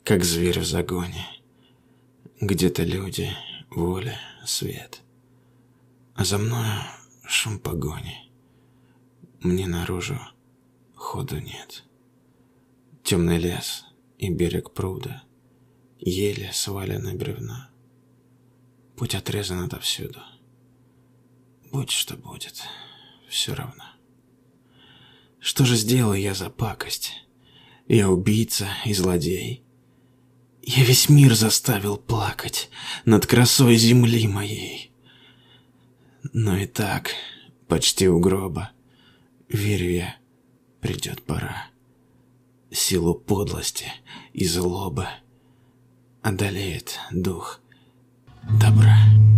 как зверь в загоне. Где-то люди, воля, свет, а за мною шум погони. Мне наружу ходу нет. Темный лес и берег пруда, еле свалены бревна. Путь отрезан отовсюду. Будь что будет, все равно. Что же сделал я за пакость? Я убийца и злодей. Я весь мир заставил плакать над красой земли моей. Но и так, почти у гроба, верю я, придет пора. Силу подлости и злобы одолеет дух добра.